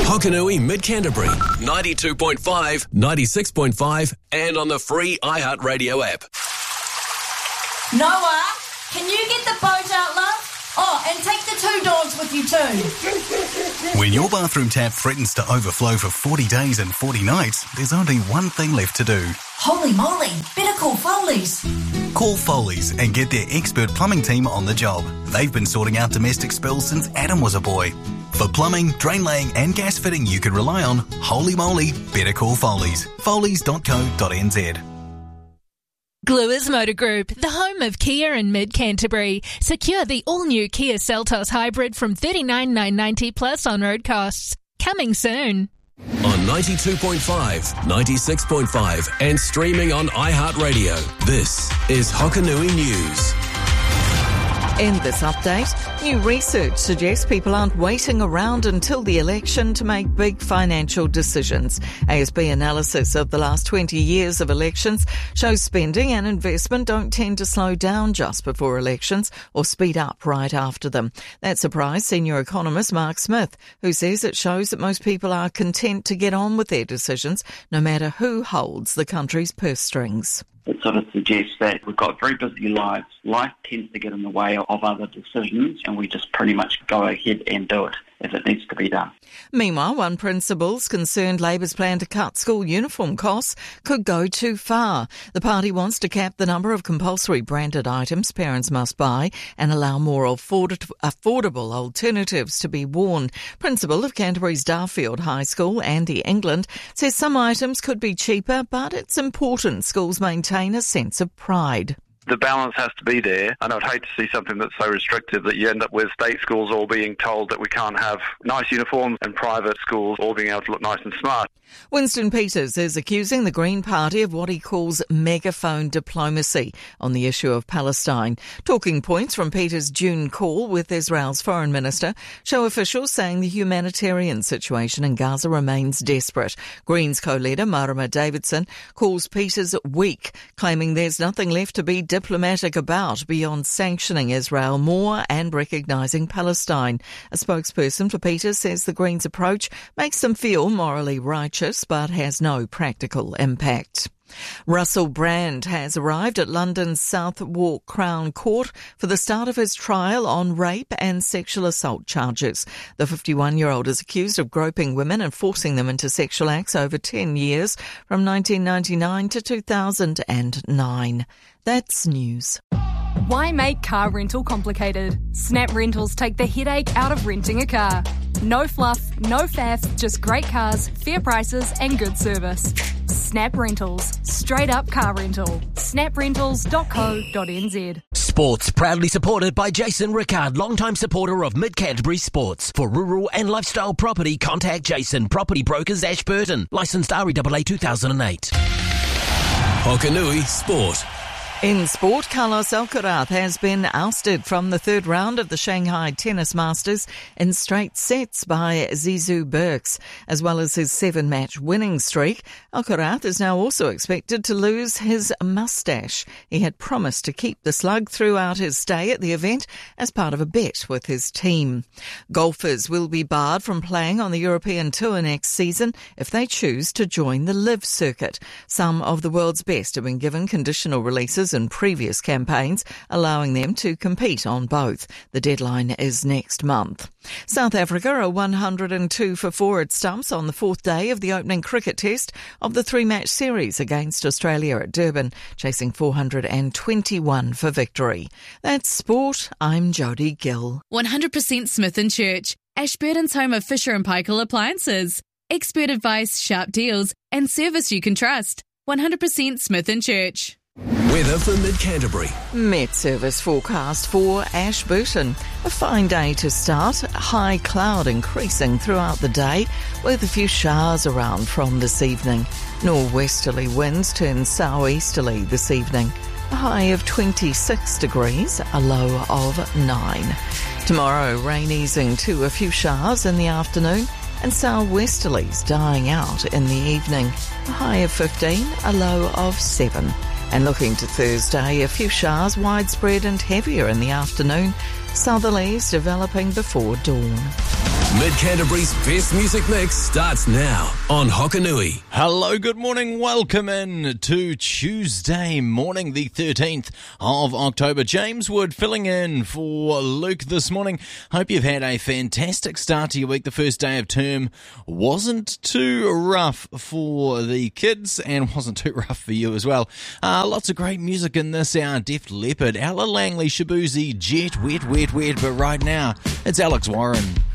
Hokanui Mid-Canterbury, 92.5, 96.5 and on the free iHeartRadio app. Noah, can you get the boat out, love? Oh, and take the 2 dogs with you too. When your bathroom tap threatens to overflow for 40 days and 40 nights, there's only one thing left to do. Holy moly, better call Foley's. Call Foley's and get their expert plumbing team on the job. They've been sorting out domestic spills since Adam was a boy. For plumbing, drain laying and gas fitting you can rely on, holy moly, better call Foley's. Foleys.co.nz. Gluers Motor Group, the home of Kia in Mid-Canterbury. Secure the all-new Kia Seltos Hybrid from $39,990 plus on-road costs. Coming soon. On 92.5, 96.5 and streaming on iHeartRadio. This is Hokanui News. In this update, new research suggests people aren't waiting around until the election to make big financial decisions. ASB analysis of the last 20 years of elections shows spending and investment don't tend to slow down just before elections or speed up right after them. That surprised senior economist Mark Smith, who says it shows that most people are content to get on with their decisions, no matter who holds the country's purse strings. It sort of suggests that we've got very busy lives. Life tends to get in the way of other decisions, and we just pretty much go ahead and do it if it needs to be done. Meanwhile, one principal's concerned Labor's plan to cut school uniform costs could go too far. The party wants to cap the number of compulsory branded items parents must buy and allow more affordable alternatives to be worn. Principal of Canterbury's Darfield High School, Andy England, says some items could be cheaper, but it's important schools maintain a sense of pride. The balance has to be there, and I'd hate to see something that's so restrictive that you end up with state schools all being told that we can't have nice uniforms and private schools all being able to look nice and smart. Winston Peters is accusing the Green Party of what he calls megaphone diplomacy on the issue of Palestine. Talking points from Peters' June call with Israel's foreign minister show officials saying the humanitarian situation in Gaza remains desperate. Greens co-leader Marama Davidson calls Peters weak, claiming there's nothing left to be diplomatic about beyond sanctioning Israel more and recognising Palestine. A spokesperson for Peters says the Greens' approach makes them feel morally righteous but has no practical impact. Russell Brand has arrived at London's Southwark Crown Court for the start of his trial on rape and sexual assault charges. The 51-year-old is accused of groping women and forcing them into sexual acts over 10 years, from 1999 to 2009. That's news. Why make car rental complicated? Snap Rentals take the headache out of renting a car. No fluff, no faff, just great cars, fair prices and good service. Snap Rentals. Straight up car rental. snaprentals.co.nz. Sports proudly supported by Jason Rickard, longtime supporter of Mid-Canterbury Sports. For rural and lifestyle property, contact Jason, Property Brokers, Ashburton. Licensed REAA 2008. Hokanui Sport. In sport, Carlos Alcaraz has been ousted from the third round of the Shanghai Tennis Masters in straight sets by Zizou Berks. As well as his 7-match winning streak, Alcaraz is now also expected to lose his moustache. He had promised to keep the slug throughout his stay at the event as part of a bet with his team. Golfers will be barred from playing on the European Tour next season if they choose to join the LIV circuit. Some of the world's best have been given conditional releases in previous campaigns, allowing them to compete on both. The deadline is next month. South Africa are 102 for 4 at stumps on the fourth day of the opening cricket test of the 3-match series against Australia at Durban, chasing 421 for victory. That's sport. I'm Jodie Gill. 100% Smith & Church, Ashburton's home of Fisher & Paykel appliances. Expert advice, sharp deals and service you can trust. 100% Smith & Church. Weather for Mid-Canterbury. Met service forecast for Ashburton. A fine day to start. High cloud increasing throughout the day with a few showers around from this evening. Norwesterly winds turn southeasterly this evening. A high of 26 degrees, a low of 9. Tomorrow, rain easing to a few showers in the afternoon and southwesterlies dying out in the evening. A high of 15, a low of 7. And looking to Thursday, a few showers widespread and heavier in the afternoon. Southerlies developing before dawn. Mid-Canterbury's best music mix starts now on Hokanui. Hello, good morning. Welcome in to Tuesday morning, the 13th of October. James Wood filling in for Luke this morning. Hope you've had a fantastic start to your week. The first day of term wasn't too rough for the kids and wasn't too rough for you as well. Lots of great music in this hour. Def Leppard, Ella Langley, Shabuzi, Jet, Wet, Wet, Wet. But right now, it's Alex Warren.